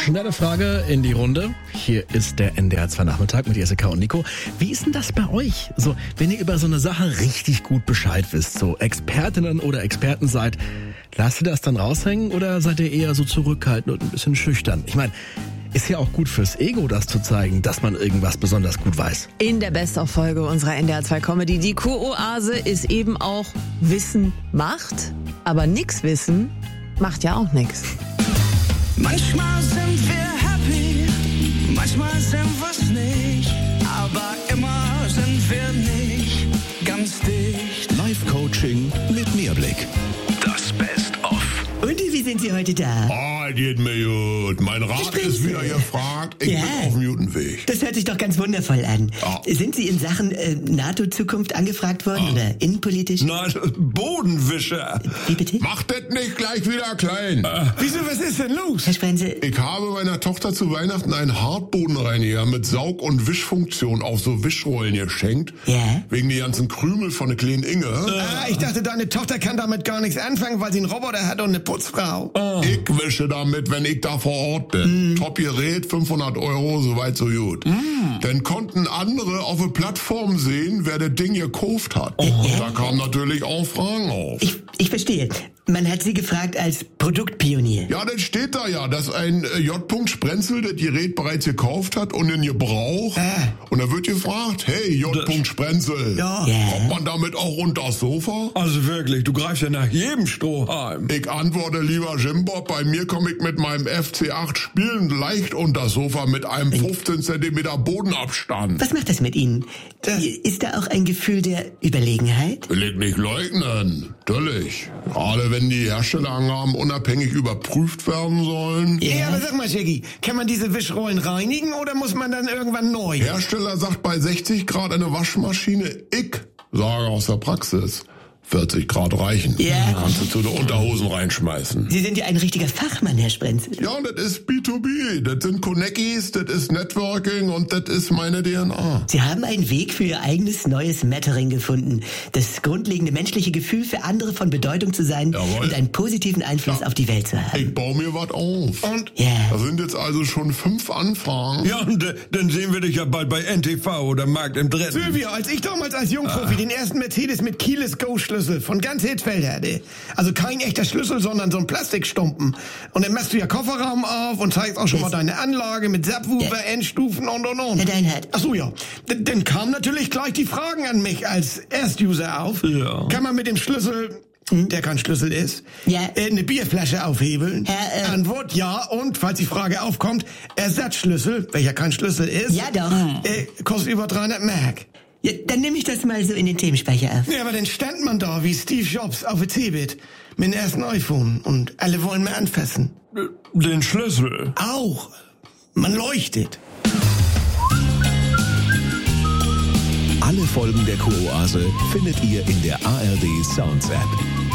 Schnelle Frage in die Runde. Hier ist der NDR 2 Nachmittag mit Jessica und Nico. Wie ist denn das bei euch? So, wenn ihr über so eine Sache richtig gut Bescheid wisst, so Expertinnen oder Experten seid, lasst ihr das dann raushängen oder seid ihr eher so zurückhaltend und ein bisschen schüchtern? Ich meine, ist ja auch gut fürs Ego, das zu zeigen, dass man irgendwas besonders gut weiß. In der Best-of-Folge unserer NDR 2 Comedy, die Kuroase, ist eben auch Wissen macht, aber nix wissen macht ja auch nix. Manchmal sind wir happy, manchmal sind wir's nicht, aber immer sind wir nicht ganz dicht. Live-Coaching mit Mehrblick. Das Best-of. Und wie sind Sie heute da? Ah, geht mir gut. Mein Rat ist wieder gefragt. Ich bin auf dem guten Weg. Das hört sich doch ganz wundervoll an. Ja. Sind Sie in Sachen NATO-Zukunft angefragt worden oder innenpolitisch? Nein, Bodenwischer. Wie bitte? Mach das nicht gleich wieder klein. Wieso, was ist denn los? Herr Sprenzel, Ich habe meiner Tochter zu Weihnachten einen Hartbodenreiniger mit Saug- und Wischfunktion auf so Wischrollen geschenkt. Ja? Wegen die ganzen Krümel von der kleinen Inge. Ich dachte, deine Tochter kann damit gar nichts anfangen, weil sie einen Roboter hat und eine Putzfrau. Ich wische damit, wenn ich da vor Ort bin. Top Gerät, 500 €, soweit so gut. Dann konnten andere auf der Plattform sehen, wer das Ding gekauft hat. Da kamen natürlich auch Fragen auf. ich verstehe. Man hat Sie gefragt als Produktpionier. Ja, das steht da ja, dass ein J. Sprenzel das Gerät bereits gekauft hat und in Gebrauch. Und da wird gefragt, hey, J. Sprenzel, Ja. kommt man damit auch unter das Sofa? Also wirklich, du greifst ja nach jedem Strohhalm. Ich antworte lieber Jim Bob, bei mir komme ich mit meinem FC8 spielend leicht unter das Sofa mit einem 15 cm Bodenabstand. Was macht das mit Ihnen? Ist da auch ein Gefühl der Überlegenheit? Will ich nicht leugnen, natürlich. Gerade wenn die Herstellerangaben unabhängig überprüft werden sollen. Ja, aber sag mal, Shaggy, kann man diese Wischrollen reinigen oder muss man dann irgendwann neu? Hersteller sagt bei 60 Grad eine Waschmaschine. Ich sage aus der Praxis, 40 Grad reichen. Ja. Kannst du zu den Unterhosen reinschmeißen. Sie sind ja ein richtiger Fachmann, Herr Sprenzel. Ja, das ist B2B. Das sind Connecties, das ist Networking und das ist meine DNA. Sie haben einen Weg für Ihr eigenes neues Mattering gefunden. Das grundlegende menschliche Gefühl, für andere von Bedeutung zu sein Jawohl. und einen positiven Einfluss auf die Welt zu haben. Ich baue mir was auf. Und? Ja. Da sind jetzt also schon 5 Anfragen. Ja, und dann sehen wir dich ja bald bei NTV oder Markt im Dritten. Sylvia, als ich damals als Jungprofi den ersten Mercedes mit Keyless Go Schlüssel von ganz Hitzfeld hatte, also kein echter Schlüssel, sondern so ein Plastikstumpen. Und dann machst du ja Kofferraum auf und zeigst auch schon mal deine Anlage mit Subwoofer, Endstufen und. Herr Deinhardt. Ach so, ja. Dann kamen natürlich gleich die Fragen an mich als Erstuser auf. Ja. Kann man mit dem Schlüssel, der kein Schlüssel ist, Ja. eine Bierflasche aufhebeln? Herr, Antwort ja. Und, falls die Frage aufkommt, Ersatzschlüssel, welcher kein Schlüssel ist, Ja, doch. kostet über 300 Mark. Ja, dann nehme ich das mal so in den Themenspeicher auf. Ja, aber dann stand man da wie Steve Jobs auf der Cebit mit dem ersten iPhone und alle wollen mehr anfassen. Den Schlüssel. Auch. Man leuchtet. Alle Folgen der Kuroase findet ihr in der ARD Sounds App.